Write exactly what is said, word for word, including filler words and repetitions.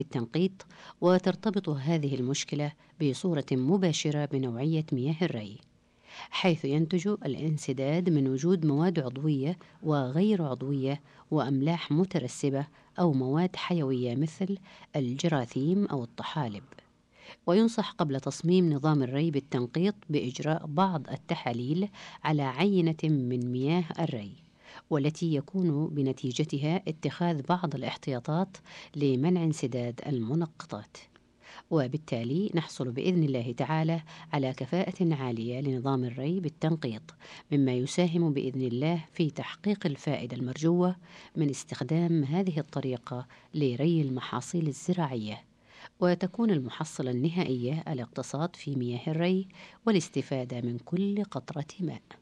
بالتنقيط، وترتبط هذه المشكلة بصورة مباشرة بنوعية مياه الري، حيث ينتج الانسداد من وجود مواد عضوية وغير عضوية وأملاح مترسبة أو مواد حيوية مثل الجراثيم أو الطحالب. وينصح قبل تصميم نظام الري بالتنقيط بإجراء بعض التحاليل على عينة من مياه الري، والتي يكون بنتيجتها اتخاذ بعض الاحتياطات لمنع انسداد المنقطات، وبالتالي نحصل بإذن الله تعالى على كفاءة عالية لنظام الري بالتنقيط، مما يساهم بإذن الله في تحقيق الفائدة المرجوة من استخدام هذه الطريقة لري المحاصيل الزراعية، وتكون المحصلة النهائية الاقتصاد في مياه الري والاستفادة من كل قطرة ماء.